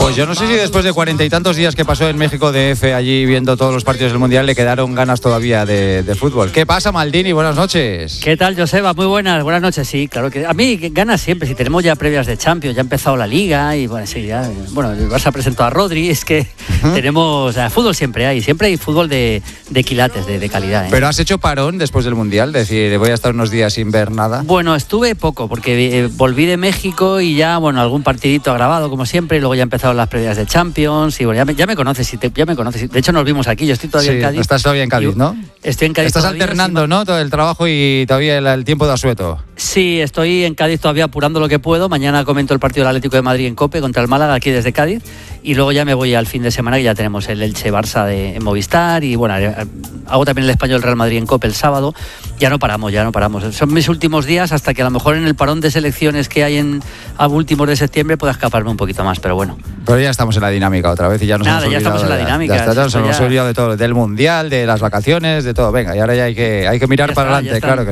Pues yo no sé si después de 40 y tantos días que pasó en México DF allí viendo todos los partidos del Mundial le quedaron ganas todavía de fútbol. ¿Qué pasa, Maldini? Buenas noches. ¿Qué tal, Joseba? Muy buenas noches. Sí, claro que a mí ganas siempre. Si tenemos ya previas de Champions, ya ha empezado la Liga y bueno, sí, ya, bueno, el Barça presentó a Rodri. Es que tenemos fútbol siempre hay fútbol de quilates, de calidad. Pero has hecho parón después del Mundial, decir, voy a estar unos días sin ver nada. Bueno, estuve poco porque volví de México y ya, bueno, algún partidito grabado como siempre y luego ya empezaron las previas de Champions y bueno, ya me conoces, De hecho nos vimos aquí, yo estoy todavía en Cádiz. Estás todavía en Cádiz, ¿no? Estoy en Cádiz. Estás todavía, alternando, ¿no? Todo el trabajo y todavía el tiempo de asueto. Sí, estoy en Cádiz todavía apurando lo que puedo. Mañana comento el partido del Atlético de Madrid en COPE contra el Málaga aquí desde Cádiz y luego ya me voy al fin de semana que ya tenemos el Elche-Barça en Movistar y bueno, hago también el Español Real Madrid en COPE el sábado. Ya no paramos. Son mis últimos días hasta que a lo mejor en el parón de selecciones que hay a últimos de septiembre pueda escaparme un poquito más, pero bueno. Pero ya estamos en la dinámica otra vez y ya nos hemos olvidado. Ya estamos en la dinámica. Nos hemos olvidado de todo, del Mundial, de las vacaciones, de todo. Venga, y ahora ya hay que mirar para adelante, claro que sí.